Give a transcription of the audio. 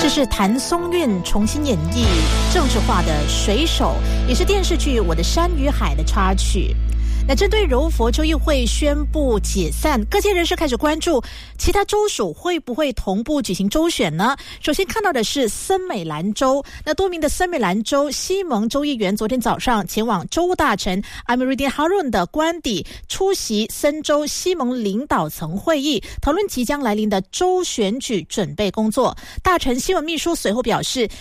是谭松韵重新演绎政治化的水手，也是电视剧《我的山与海》的插曲。那针对柔佛州议会宣布解散，各界人士开始关注其他州属会不会同步举行州选呢？首先看到的是森美兰州，那多名的森美兰州西蒙州议员昨天早上前往州务大臣 Amiruddin Harun 的官邸出席森州西蒙领导层会议，讨论即将来临的州选举准备工作。大臣新闻秘书随后表示，